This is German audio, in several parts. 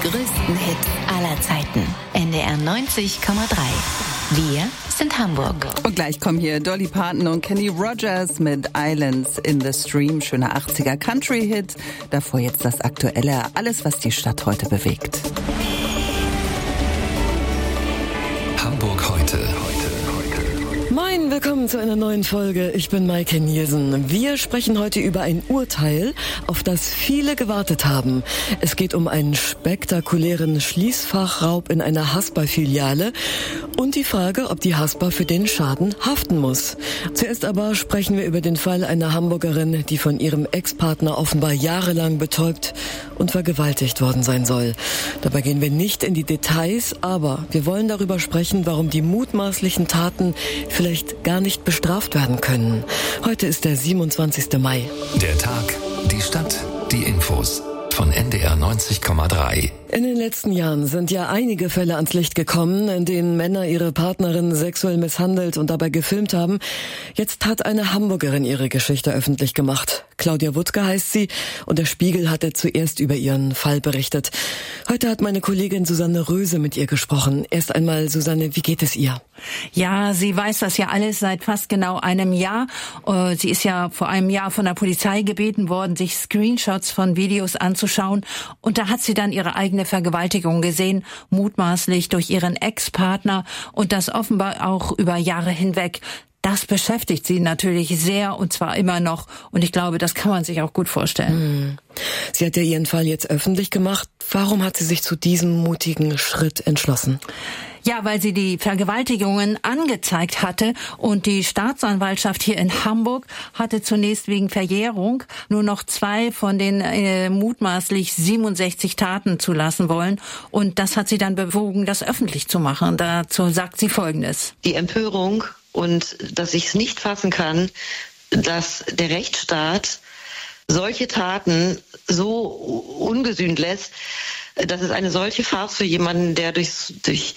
größten Hits aller Zeiten. NDR 90,3. Wir sind Hamburg. Und gleich kommen hier Dolly Parton und Kenny Rogers mit Islands in the Stream. Schöner 80er Country-Hit. Davor jetzt das Aktuelle. Alles, was die Stadt heute bewegt. Hamburg heute. Moin, willkommen zu einer neuen Folge. Ich bin Maike Nielsen. Wir sprechen heute über ein Urteil, auf das viele gewartet haben. Es geht um einen spektakulären Schließfachraub in einer Haspa-Filiale und die Frage, ob die Haspa für den Schaden haften muss. Zuerst aber sprechen wir über den Fall einer Hamburgerin, die von ihrem Ex-Partner offenbar jahrelang betäubt und vergewaltigt worden sein soll. Dabei gehen wir nicht in die Details, aber wir wollen darüber sprechen, warum die mutmaßlichen Taten vielleicht gar nicht bestraft werden können. Heute ist der 27. Mai. Der Tag, die Stadt, die Infos von NDR 90,3. In den letzten Jahren sind ja einige Fälle ans Licht gekommen, in denen Männer ihre Partnerin sexuell misshandelt und dabei gefilmt haben. Jetzt hat eine Hamburgerin ihre Geschichte öffentlich gemacht. Claudia Wuttke heißt sie und der Spiegel hatte zuerst über ihren Fall berichtet. Heute hat meine Kollegin Susanne Röse mit ihr gesprochen. Erst einmal, Susanne, wie geht es ihr? Ja, sie weiß das ja alles seit fast genau einem Jahr. Sie ist ja vor einem Jahr von der Polizei gebeten worden, sich Screenshots von Videos anzuschauen. Und da hat sie dann ihre eigene Vergewaltigung gesehen, mutmaßlich durch ihren Ex-Partner und das offenbar auch über Jahre hinweg. Das beschäftigt sie natürlich sehr und zwar immer noch. Und ich glaube, das kann man sich auch gut vorstellen. Sie hat ja ihren Fall jetzt öffentlich gemacht. Warum hat sie sich zu diesem mutigen Schritt entschlossen? Ja, weil sie die Vergewaltigungen angezeigt hatte und die Staatsanwaltschaft hier in Hamburg hatte zunächst wegen Verjährung nur noch 2 von den mutmaßlich 67 Taten zulassen wollen. Und das hat sie dann bewogen, das öffentlich zu machen. Dazu sagt sie Folgendes. Die Empörung und dass ich es nicht fassen kann, dass der Rechtsstaat solche Taten so ungesühnt lässt, das ist eine solche Farce für jemanden, der durch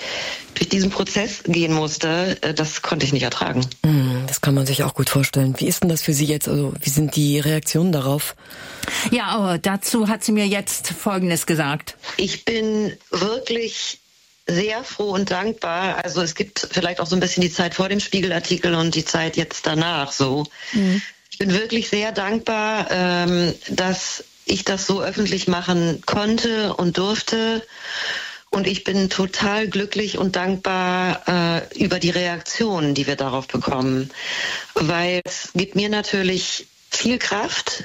diesen Prozess gehen musste. Das konnte ich nicht ertragen. Das kann man sich auch gut vorstellen. Wie ist denn das für Sie jetzt? Also wie sind die Reaktionen darauf? Ja, aber dazu hat sie mir jetzt Folgendes gesagt. Ich bin wirklich sehr froh und dankbar. Also es gibt vielleicht auch so ein bisschen die Zeit vor dem Spiegelartikel und die Zeit jetzt danach so. Ich bin wirklich sehr dankbar, dass ich das so öffentlich machen konnte und durfte. Und ich bin total glücklich und dankbar über die Reaktionen, die wir darauf bekommen. Weil es gibt mir natürlich viel Kraft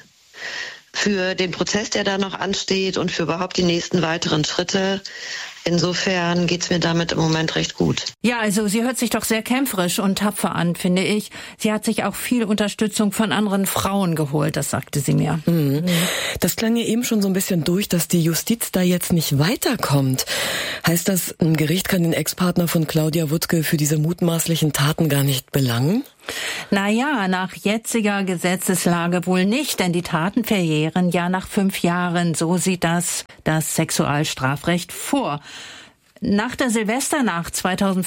für den Prozess, der da noch ansteht und für überhaupt die nächsten weiteren Schritte. Insofern geht's mir damit im Moment recht gut. Ja, also sie hört sich doch sehr kämpferisch und tapfer an, finde ich. Sie hat sich auch viel Unterstützung von anderen Frauen geholt, das sagte sie mir. Das klang ja eben schon so ein bisschen durch, dass die Justiz da jetzt nicht weiterkommt. Heißt das, ein Gericht kann den Ex-Partner von Claudia Wuttke für diese mutmaßlichen Taten gar nicht belangen? Naja, nach jetziger Gesetzeslage wohl nicht, denn die Taten verjähren ja nach 5 Jahren. So sieht das Sexualstrafrecht vor. Nach der Silvesternacht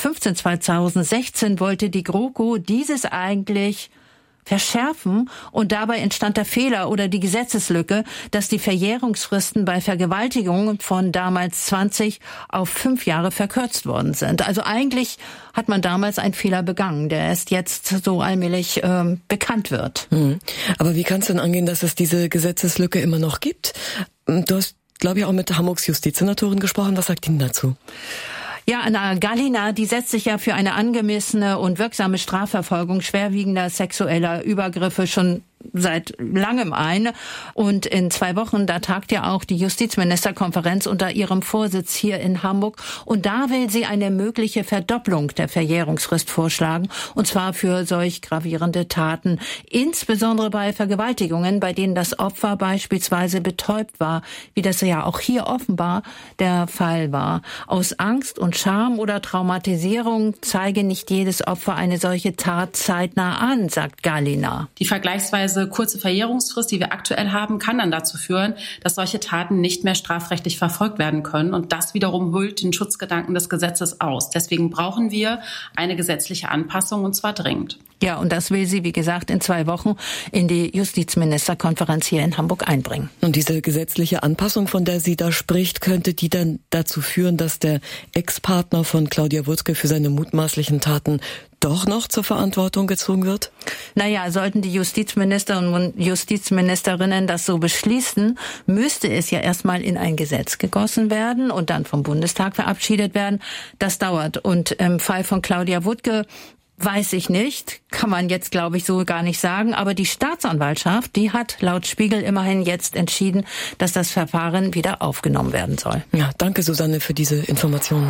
2015/2016 wollte die GroKo dieses eigentlich verschärfen und dabei entstand der Fehler oder die Gesetzeslücke, dass die Verjährungsfristen bei Vergewaltigungen von damals 20 auf 5 Jahre verkürzt worden sind. Also eigentlich hat man damals einen Fehler begangen, der erst jetzt so allmählich bekannt wird. Aber wie kann es denn angehen, dass es diese Gesetzeslücke immer noch gibt? Du hast, glaube ich, auch mit Hamburgs Justizsenatorin gesprochen. Was sagt Ihnen dazu? Ja, Anna Gallina, die setzt sich ja für eine angemessene und wirksame Strafverfolgung schwerwiegender sexueller Übergriffe schon seit langem ein. Und in 2 Wochen, da tagt ja auch die Justizministerkonferenz unter ihrem Vorsitz hier in Hamburg. Und da will sie eine mögliche Verdopplung der Verjährungsfrist vorschlagen. Und zwar für solch gravierende Taten. Insbesondere bei Vergewaltigungen, bei denen das Opfer beispielsweise betäubt war. Wie das ja auch hier offenbar der Fall war. Aus Angst und Scham oder Traumatisierung zeige nicht jedes Opfer eine solche Tat zeitnah an, sagt Gallina. Die vergleichsweise vergleichsweise kurze Verjährungsfrist, die wir aktuell haben, kann dann dazu führen, dass solche Taten nicht mehr strafrechtlich verfolgt werden können. Und das wiederum hüllt den Schutzgedanken des Gesetzes aus. Deswegen brauchen wir eine gesetzliche Anpassung, und zwar dringend. Ja, und das will sie, wie gesagt, in 2 Wochen in die Justizministerkonferenz hier in Hamburg einbringen. Und diese gesetzliche Anpassung, von der sie da spricht, könnte die dann dazu führen, dass der Ex-Partner von Claudia Wuttke für seine mutmaßlichen Taten doch noch zur Verantwortung gezogen wird? Naja, sollten die Justizminister und Justizministerinnen das so beschließen, müsste es ja erstmal in ein Gesetz gegossen werden und dann vom Bundestag verabschiedet werden. Das dauert. Und im Fall von Claudia Wuttke weiß ich nicht, kann man jetzt, glaube ich, so gar nicht sagen. Aber die Staatsanwaltschaft, die hat laut Spiegel immerhin jetzt entschieden, dass das Verfahren wieder aufgenommen werden soll. Ja, danke Susanne für diese Informationen.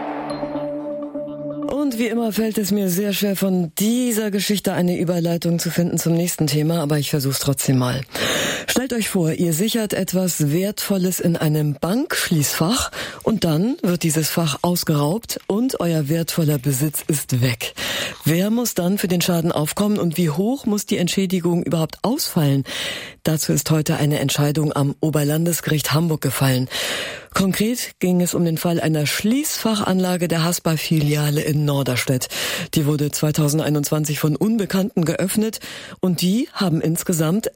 Und wie immer fällt es mir sehr schwer, von dieser Geschichte eine Überleitung zu finden zum nächsten Thema, aber ich versuche es trotzdem mal. Stellt euch vor, ihr sichert etwas Wertvolles in einem Bankschließfach und dann wird dieses Fach ausgeraubt und euer wertvoller Besitz ist weg. Wer muss dann für den Schaden aufkommen und wie hoch muss die Entschädigung überhaupt ausfallen? Dazu ist heute eine Entscheidung am Oberlandesgericht Hamburg gefallen. Konkret ging es um den Fall einer Schließfachanlage der Haspa-Filiale in Norderstedt. Die wurde 2021 von Unbekannten geöffnet und die haben insgesamt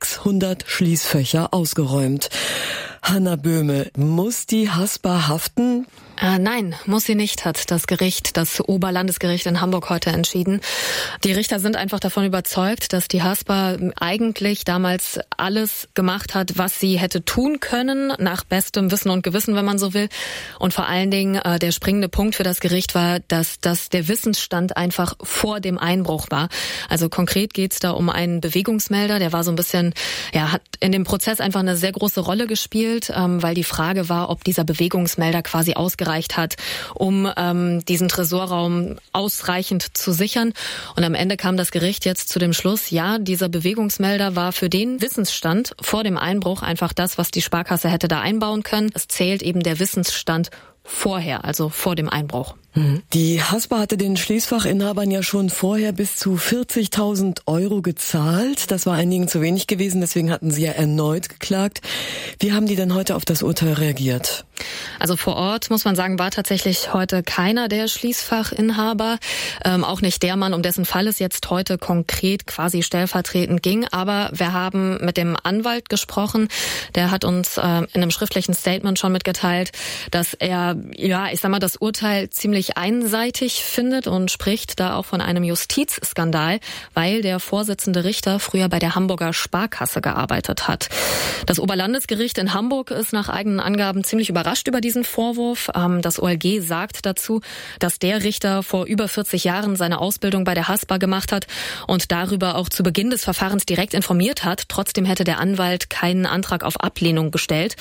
600 Schließfächer ausgeräumt. Hanna Böhme, muss die Haspa haften? Nein, muss sie nicht, hat das Oberlandesgericht in Hamburg heute entschieden. Die Richter sind einfach davon überzeugt, dass die Haspa eigentlich damals alles gemacht hat, was sie hätte tun können, nach bestem Wissen und Gewissen, wenn man so will. Und vor allen Dingen der springende Punkt für das Gericht war, dass der Wissensstand einfach vor dem Einbruch war. Also konkret geht's da um einen Bewegungsmelder, der war so ein bisschen, hat in dem Prozess einfach eine sehr große Rolle gespielt, weil die Frage war, ob dieser Bewegungsmelder quasi ausgereicht hat, um diesen Tresorraum ausreichend zu sichern. Und am Ende kam das Gericht jetzt zu dem Schluss, ja, dieser Bewegungsmelder war für den Wissensstand vor dem Einbruch einfach das, was die Sparkasse hätte da einbauen können. Es zählt eben der Wissensstand vorher, also vor dem Einbruch. Die Haspa hatte den Schließfachinhabern ja schon vorher bis zu 40.000 € gezahlt. Das war einigen zu wenig gewesen, deswegen hatten sie ja erneut geklagt. Wie haben die denn heute auf das Urteil reagiert? Also vor Ort, muss man sagen, war tatsächlich heute keiner der Schließfachinhaber. Auch nicht der Mann, um dessen Fall es jetzt heute konkret quasi stellvertretend ging. Aber wir haben mit dem Anwalt gesprochen. Der hat uns in einem schriftlichen Statement schon mitgeteilt, dass er, das Urteil ziemlich einseitig findet und spricht da auch von einem Justizskandal, weil der Vorsitzende Richter früher bei der Hamburger Sparkasse gearbeitet hat. Das Oberlandesgericht in Hamburg ist nach eigenen Angaben ziemlich überrascht über diesen Vorwurf. Das OLG sagt dazu, dass der Richter vor über 40 Jahren seine Ausbildung bei der Haspa gemacht hat und darüber auch zu Beginn des Verfahrens direkt informiert hat. Trotzdem hätte der Anwalt keinen Antrag auf Ablehnung gestellt.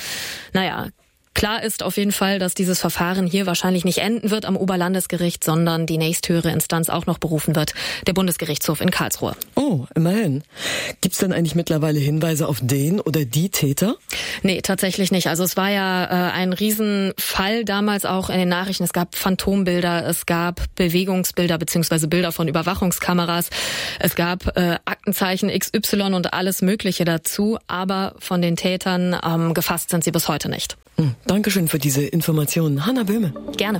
Klar ist auf jeden Fall, dass dieses Verfahren hier wahrscheinlich nicht enden wird am Oberlandesgericht, sondern die nächsthöhere Instanz auch noch berufen wird, der Bundesgerichtshof in Karlsruhe. Oh, immerhin. Gibt's denn eigentlich mittlerweile Hinweise auf den oder die Täter? Nee, tatsächlich nicht. Also es war ja ein Riesenfall damals auch in den Nachrichten. Es gab Phantombilder, es gab Bewegungsbilder bzw. Bilder von Überwachungskameras. Es gab Aktenzeichen XY und alles Mögliche dazu. Aber von den Tätern gefasst sind sie bis heute nicht. Dankeschön für diese Informationen. Hanna Böhme. Gerne.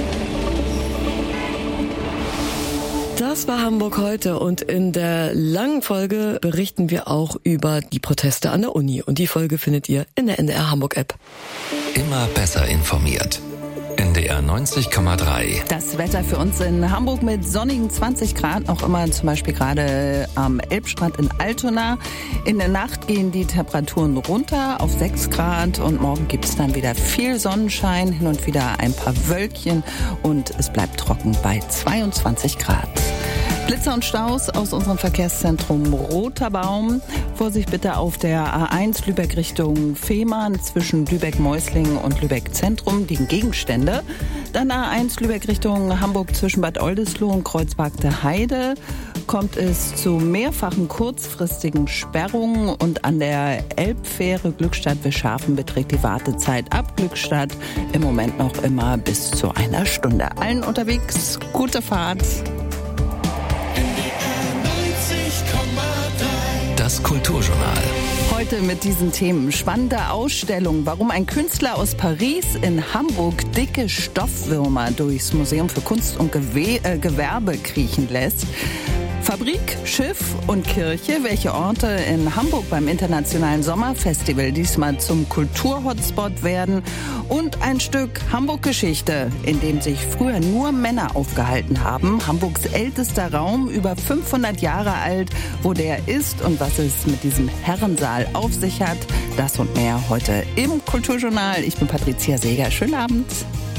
Das war Hamburg heute und in der langen Folge berichten wir auch über die Proteste an der Uni. Und die Folge findet ihr in der NDR Hamburg App. Immer besser informiert. NDR 90,3. Das Wetter für uns in Hamburg mit sonnigen 20 Grad, noch immer zum Beispiel gerade am Elbstrand in Altona. In der Nacht gehen die Temperaturen runter auf 6 Grad und morgen gibt es dann wieder viel Sonnenschein, hin und wieder ein paar Wölkchen und es bleibt trocken bei 22 Grad. Blitzer und Staus aus unserem Verkehrszentrum Roter Baum. Vorsicht bitte auf der A1 Lübeck Richtung Fehmarn zwischen Lübeck-Mäusling und Lübeck-Zentrum, die Gegenstände. Dann A1 Lübeck Richtung Hamburg zwischen Bad Oldesloe und Kreuzberg der Heide. Kommt es zu mehrfachen kurzfristigen Sperrungen und an der Elbfähre Glückstadt-Wischhafen beträgt die Wartezeit ab Glückstadt im Moment noch immer bis zu 1 Stunde. Allen unterwegs, gute Fahrt. Das Kulturjournal. Heute mit diesen Themen. Spannende Ausstellung, warum ein Künstler aus Paris in Hamburg dicke Stoffwürmer durchs Museum für Kunst und Gewerbe kriechen lässt. Fabrik, Schiff und Kirche, welche Orte in Hamburg beim Internationalen Sommerfestival diesmal zum Kulturhotspot werden, und ein Stück Hamburg-Geschichte, in dem sich früher nur Männer aufgehalten haben. Hamburgs ältester Raum, über 500 Jahre alt, wo der ist und was es mit diesem Herrensaal auf sich hat. Das und mehr heute im Kulturjournal. Ich bin Patricia Seeger. Schönen Abend.